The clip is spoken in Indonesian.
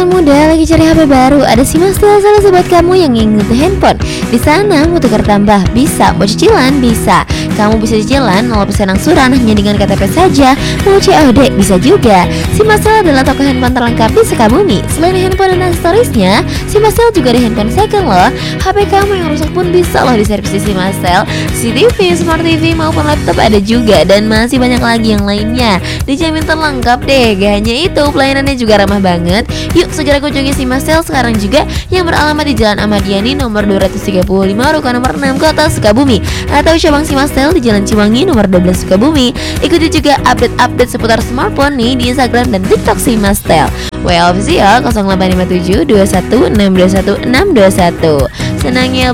anak muda lagi cari HP baru, ada Simastel solusi buat kamu yang ingin ganti handphone. Di sana mau tukar tambah bisa, mau cicilan bisa. Kamu bisa cicilan 0% angsuran hanya dengan KTP saja. Mau COD bisa juga. Simastel adalah toko handphone terlengkap di Sukabumi. Selain handphone dan aksesorisnya, Simastel juga ada handphone second loh. HP kamu yang rusak pun bisa loh diservis di Simastel. CCTV, Smart TV maupun laptop ada juga, dan masih banyak lagi yang lainnya. Dijamin terlengkap deh. Gak hanya itu, pelayanannya juga ramah banget. Yuk segera kunjungi Simastel sekarang juga, yang beralamat di Jalan Ahmad Yani nomor 235 Ruko nomor 6 Kota Sukabumi, atau cabang Simastel di Jalan Ciwangi nomor 12 Sukabumi. Ikuti juga update-update seputar smartphone nih di Instagram dan TikTok Simastel. WA official 0857 21 621 621. Senangnya